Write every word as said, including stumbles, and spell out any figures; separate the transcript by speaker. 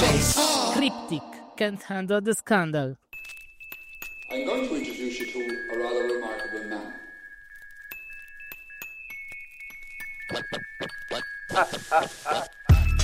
Speaker 1: chase.
Speaker 2: Cryptic, Can't Handle the Scandal.
Speaker 3: I'm going to introduce you to a rather remarkable man.